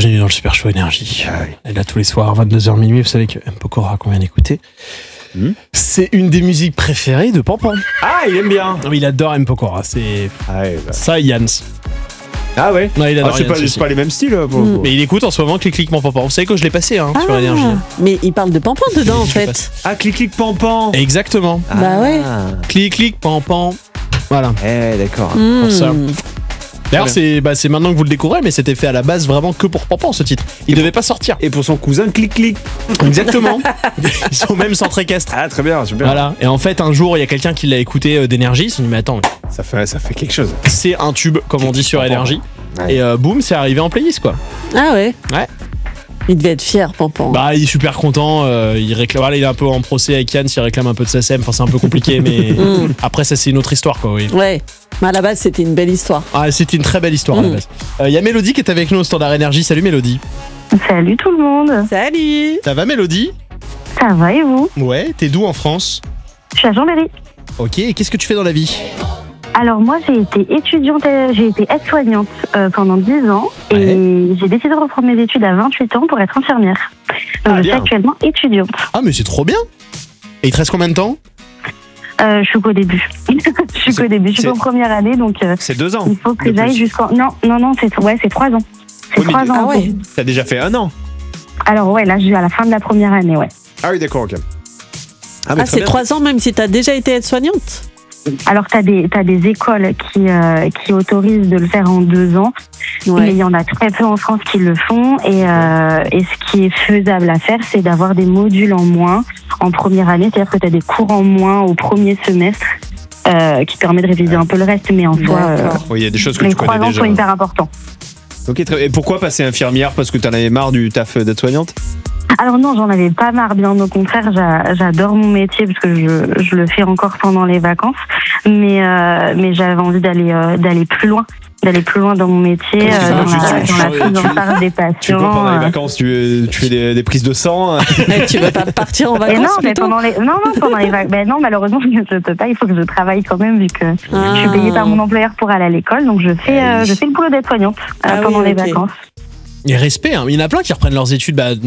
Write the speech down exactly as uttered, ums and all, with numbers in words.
bienvenue dans le Super Show Énergie. Ah oui. Elle est là tous les soirs, vingt-deux heures minuit. Vous savez que M. Pokora qu'on vient d'écouter, hmm. c'est une des musiques préférées de Pampan. Ah, il aime bien. Oui, il adore M. Pokora. C'est ah ouais, bah. ça, Yanns. Ah ouais, ouais il adore ah, c'est, Yanns pas, c'est pas les mêmes styles. Pour, mmh. Mais il écoute en ce moment Clic Clic Pampan. Vous savez que je l'ai passé hein, ah, sur Énergie. Mais il parle de Pampan dedans en fait. Ah, Clic Clic Pampan. Exactement. Ah. Bah ouais. Clic Clic Pampan. Voilà. Eh, d'accord. Mmh. Pour ça. D'ailleurs, c'est, bah, c'est maintenant que vous le découvrez, mais c'était fait à la base vraiment que pour Pampan ce titre. Il et devait pour, pas sortir. Et pour son cousin Clic Clic. Exactement. Ils sont même centres équestres. Ah, très bien, super. Voilà. Et en fait, un jour, il y a quelqu'un qui l'a écouté euh, d'Énergie. Ils se sont dit, mais attends, ça fait, ça fait quelque chose. C'est un tube, comme on dit sur Énergie. Ouais. Et euh, boum, c'est arrivé en playlist, quoi. Ah ouais. Ouais. Il devait être fier, Pampan. Bah, il est super content. Euh, il réclame. Voilà, il est un peu en procès avec Yann. Il réclame un peu de sa sème. Enfin, c'est un peu compliqué, mais mm. après, ça, c'est une autre histoire, quoi. Oui. Ouais. Mais à la base, c'était une belle histoire. Ah, c'était une très belle histoire mm. à la base. Il euh, y a Mélodie qui est avec nous au Standard Énergie. Salut, Mélodie. Salut tout le monde. Salut. Ça va, Mélodie? Ça va et vous? Ouais. T'es d'où en France? Je suis à Chambéry. Ok. Et qu'est-ce que tu fais dans la vie? Alors moi j'ai été étudiante, j'ai été aide-soignante euh, pendant dix ans et ouais. j'ai décidé de reprendre mes études à vingt-huit ans pour être infirmière. Donc ah, je suis actuellement étudiante. Ah mais c'est trop bien. Et il te reste combien de temps? euh, Je suis qu'au début. je suis qu'au début, je suis en première année donc euh, c'est deux ans. Il faut que j'aille jusqu'en... Non, non, non, c'est, ouais, c'est trois ans. C'est oui, trois ans. Ah ouais. T'as déjà fait un an? Alors ouais, là je suis à la fin de la première année, ouais. Ah oui d'accord, ok. Ah, ah c'est bien. trois ans même si t'as déjà été aide-soignante? Alors, tu as des, t'as des écoles qui, euh, qui autorisent de le faire en deux ans, ouais. mais il y en a très peu en France qui le font. Et, euh, et ce qui est faisable à faire, c'est d'avoir des modules en moins en première année, c'est-à-dire que tu as des cours en moins au premier semestre euh, qui permet de réviser un peu le reste, mais en soi, euh, oui, il y a des choses que les tu connais trois ans déjà. sont hyper importants. Ok, très bien. Et pourquoi passer infirmière? Parce que t'en avais marre du taf d'aide-soignante? Alors non, j'en avais pas marre, bien au contraire, j'a, j'adore mon métier parce que je, je le fais encore pendant les vacances, mais, euh, mais j'avais envie d'aller, euh, d'aller plus loin, d'aller plus loin dans mon métier, euh, dans, la, dans la prise en charge des patients. Tu veux pas pendant les vacances, tu, tu fais des, des prises de sang? Tu veux pas partir en vacances? Et non, mais pendant les, non, non, pendant les vacances, ben non, malheureusement, je ne peux pas, il faut que je travaille quand même vu que ah. je suis payée par mon employeur pour aller à l'école, donc je fais, euh, je fais le boulot d'aide-soignante euh, ah pendant oui, okay. les vacances. Et respect, hein. Il y en a plein qui reprennent leurs études bah,